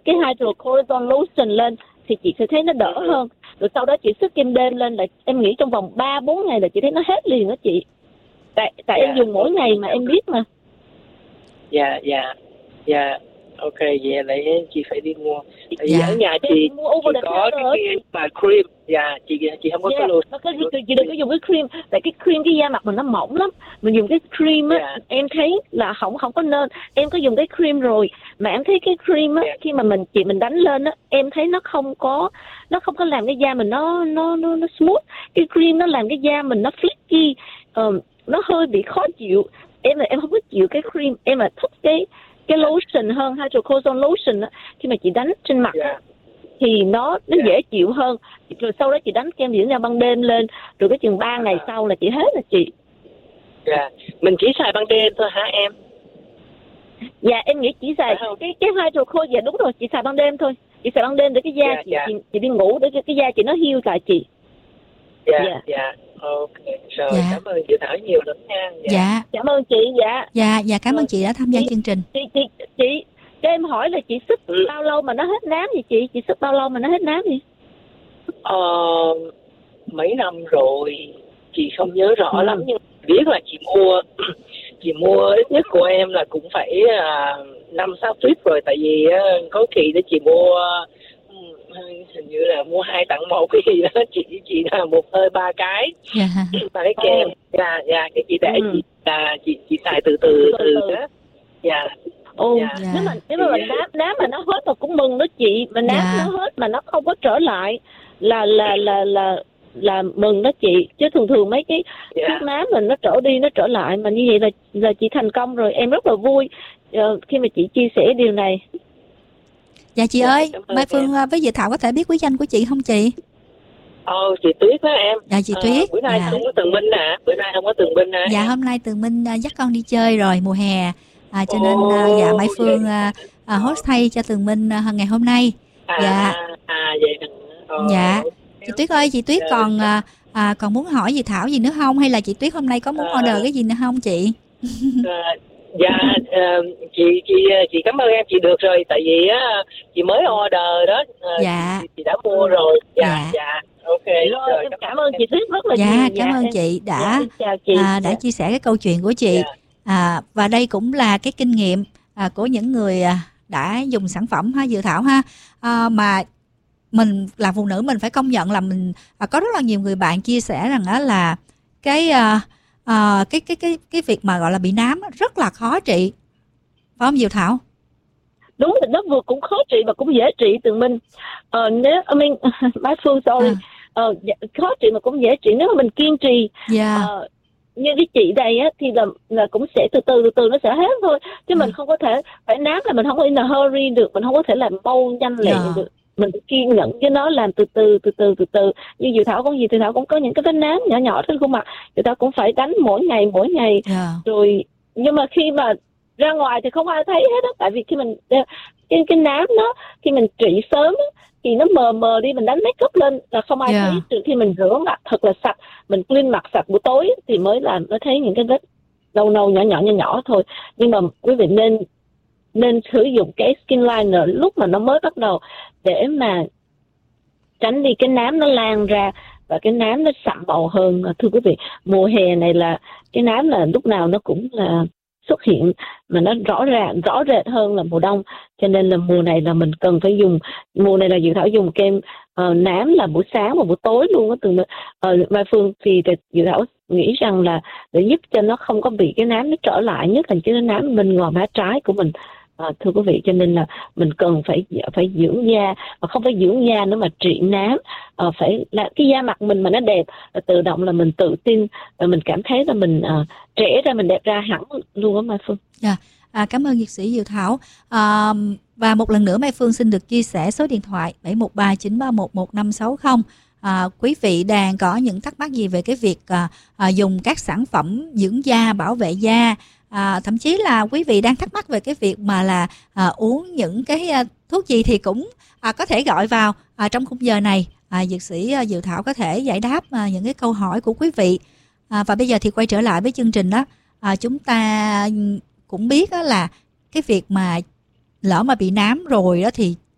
cái hydrocortisone lotion lên thì chị sẽ thấy nó đỡ hơn. Rồi sau đó chị sức kem đêm lên là em nghĩ trong vòng 3-4 ngày là chị thấy nó hết liền đó chị. Tại em dùng mỗi ngày mà em biết mà. Dạ. Ok, vậy lại chị phải đi mua. Tại vì ở nhà chị có cái mà cream. Dạ, chị không có cái luôn. Chị đừng có dùng cái cream, tại cái cream cái da mặt mình nó mỏng lắm. Mình dùng cái cream á, em thấy là không có nên. Em có dùng cái cream rồi mà em thấy cái cream á, khi mà mình đánh lên á, em thấy nó không có làm cái da mình nó smooth. Cái cream nó làm cái da mình nó flaky, nó hơi bị khó chịu. Em không có chịu cái cream, em là thích cái lotion hơn, hydrocortisone lotion á, khi mà chị đánh trên mặt á, thì nó dễ chịu hơn. Rồi sau đó chị đánh kem dưỡng da ban đêm lên, rồi cái chừng 3 ngày sau là chị hết rồi chị. Mình chỉ xài ban đêm thôi hả em? Dạ em nghĩ chỉ xài cái hydrocortisone. Dạ đúng rồi, chị xài ban đêm thôi. Chị xài ban đêm để cái da chị đi ngủ, để cái da chị nó heal lại chị. Dạ. Ok, rồi cảm ơn chị Thảo nhiều lắm nha. Dạ. Cảm ơn chị. Dạ cảm ơn chị đã tham gia chương trình. Chị cho em hỏi là chị sức bao lâu mà nó hết nám vậy chị? Chị sức bao lâu mà nó hết nám vậy? Mấy năm rồi chị không nhớ rõ lắm, nhưng biết là chị mua ít nhất của em là cũng phải 5-6 tuyết rồi. Tại vì có kỳ đó chị mua hình như là mua 2 tặng 1 cái gì đó, chị là 1 hơi 3 cái và cái kem. Cái chị để chị xài từ đó. Nếu mà nám mà nó hết tôi cũng mừng đó chị, mà nám nó hết mà nó không có trở lại là mừng đó chị. Chứ thường mấy cái thuốc nám mình nó trở đi nó trở lại, mà như vậy là chị thành công rồi. Em rất là vui khi mà chị chia sẻ điều này. Dạ chị ơi, Mai Phương với Diệu Thảo có thể biết quý danh của chị không chị? Chị Tuyết đó em. Dạ chị Tuyết. Bữa nay không có Tường Minh hả? Bữa nay không có Tường Minh hả? Dạ hôm nay Tường Minh dắt con đi chơi rồi, mùa hè. Cho nên Mai Phương host thay cho Tường Minh ngày hôm nay. Vậy dạ. Chị Tuyết ơi, chị Tuyết còn muốn hỏi gì Thảo gì nữa không? Hay là chị Tuyết hôm nay có muốn order cái gì nữa không chị? Chị cảm ơn em, chị được rồi. Tại vì chị mới order đó. Chị đã mua rồi. Ok. Rồi, em cảm ơn chị Tuyết rất là nhiều. Cảm ơn chị đã chia sẻ cái câu chuyện của chị. Và đây cũng là cái kinh nghiệm của những người đã dùng sản phẩm ha Diệu Thảo ha. Mà mình là phụ nữ mình phải công nhận là mình có rất là nhiều người bạn chia sẻ rằng là cái việc mà gọi là bị nám rất là khó trị, phải không Diệu Thảo? Đúng rồi, nó vừa cũng khó trị mà cũng dễ trị Tường Minh. Nếu Mai Phương sorry, khó trị mà cũng dễ trị nếu mà mình kiên trì. Như cái chị đây á thì là cũng sẽ từ từ nó sẽ hết thôi, chứ mình không có thể phải nám là mình không có in a hurry được, mình không có thể làm mau nhanh lẹ được. Mình phải kiên nhẫn với nó, làm từ từ. Như Diệu Thảo cũng có những cái vết nám nhỏ trên khuôn mặt, Diệu Thảo cũng phải đánh mỗi ngày. Rồi nhưng mà khi mà ra ngoài thì không ai thấy hết á, tại vì khi mình cái nám nó khi mình trị sớm á, thì nó mờ đi, mình đánh make up lên là không ai thấy. Trừ khi mình rửa mặt thật là sạch, mình clean mặt sạch buổi tối thì mới thấy những cái vết nâu nhỏ thôi. Nhưng mà quý vị nên sử dụng cái skin liner lúc mà nó mới bắt đầu để mà tránh đi cái nám nó lan ra và cái nám nó sậm màu hơn. Thưa quý vị, mùa hè này là cái nám là lúc nào nó cũng là xuất hiện, mà nó rõ rệt hơn là mùa đông. Cho nên là mùa này là mình cần phải dùng, mùa này là Diệu Thảo dùng kem nám là buổi sáng và buổi tối luôn á. Từ Mai Phương thì Diệu Thảo nghĩ rằng là để giúp cho nó không có bị cái nám nó trở lại, nhất là cái nám bên ngoài má trái của mình. Thưa quý vị, cho nên là mình cần phải dưỡng da, và không phải dưỡng da nữa mà trị nám. Phải là cái da mặt mình mà nó đẹp là tự động là mình tự tin và mình cảm thấy là mình trẻ ra, mình đẹp ra hẳn luôn á Mai Phương. Cảm ơn Dược sĩ Diệu Thảo. Và một lần nữa Mai Phương xin được chia sẻ số điện thoại 713-931-1560. Quý vị đang có những thắc mắc gì về cái việc dùng các sản phẩm dưỡng da, bảo vệ da, thậm chí là quý vị đang thắc mắc về cái việc mà là uống những cái thuốc gì thì cũng có thể gọi vào trong khung giờ này. Dược sĩ Diệu Thảo có thể giải đáp những cái câu hỏi của quý vị. Và bây giờ thì quay trở lại với chương trình đó. Chúng ta cũng biết đó là cái việc mà lỡ mà bị nám rồi đó thì